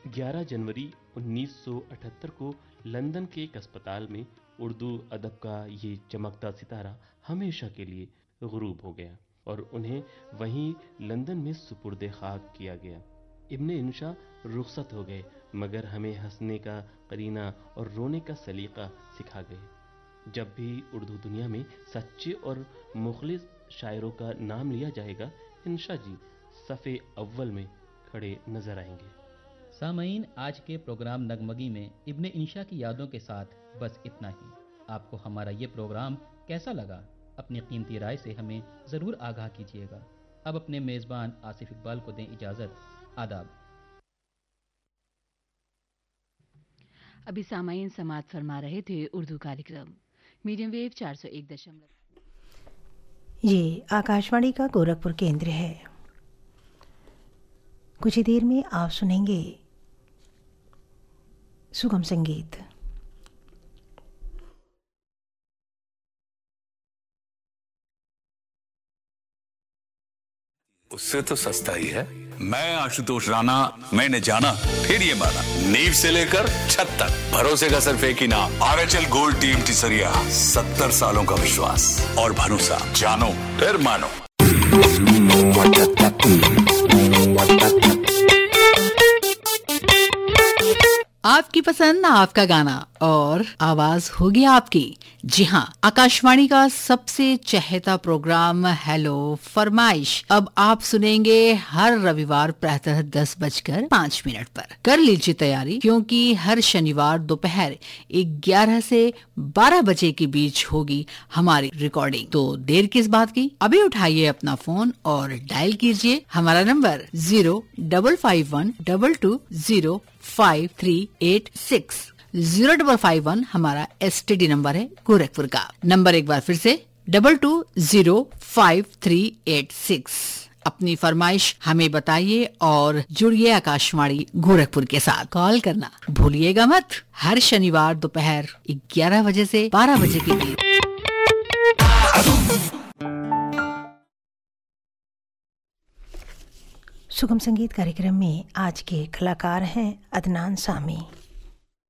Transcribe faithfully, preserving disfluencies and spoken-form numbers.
ग्यारह जनवरी उन्नीस सौ अठहत्तर को लंदन के एक अस्पताल में उर्दू अदब का ये चमकता सितारा हमेशा के लिए गुरूब हो गया और उन्हें वहीं लंदन में सुपुर्दे खाक किया गया। इब्ने इंशा रुखसत हो गए मगर हमें हंसने का करीना और रोने का सलीका सिखा गए। जब भी उर्दू दुनिया में सच्चे और मुखलिस शायरों का नाम लिया जाएगा, इंशा जी सफ़े अव्वल में खड़े नजर आएंगे। सामईन, आज के प्रोग्राम नगमगी में इब्ने इंशा की यादों के साथ बस इतना ही। आपको हमारा ये प्रोग्राम कैसा लगा? अपनी कीमती राय से हमें ज़रूर आगाह कीजिएगा। अब अपने मेज़बान आसिफ इकबाल को दें इजाज़त। आदाब। अभी सामईन समाअत फरमा रहे थे उर्दू कार्यक्रम मीडियम वेव चार सौ एक दशमलव। ये आकाशवाणी का गोरखपुर केंद्र है। कुछ ही देर में आप सुनेंगे सुगम संगीत। उससे तो सस्ता ही है। मैं आशुतोष राणा, मैंने जाना फिर ये माना, नींव से लेकर छत तक भरोसे का सिर्फ एक ही नाम, R H L gold team टिसरिया। सत्तर सालों का विश्वास और भरोसा, जानो फिर मानो। आपकी पसंद, आपका गाना और आवाज होगी आपकी। जी हाँ, आकाशवाणी का सबसे चहेता प्रोग्राम हेलो फरमाइश अब आप सुनेंगे हर रविवार प्रातः दस बजकर पाँच मिनट पर। कर लीजिए तैयारी, क्योंकि हर शनिवार दोपहर ग्यारह से बारह बजे के बीच होगी हमारी रिकॉर्डिंग। तो देर किस बात की, अभी उठाइए अपना फोन और डायल कीजिए हमारा number zero double five one double two zero five three eight six. Zero double five one हमारा एस टी डी नंबर है गोरखपुर का। नंबर एक बार फिर से double two zero five three eight six. अपनी फरमाइश हमें बताइए और जुड़िए आकाशवाणी गोरखपुर के साथ। कॉल करना भूलिएगा मत, हर शनिवार दोपहर ग्यारह बजे से बारह बजे के बीच। सुगम संगीत कार्यक्रम में आज के कलाकार हैं अदनान सामी।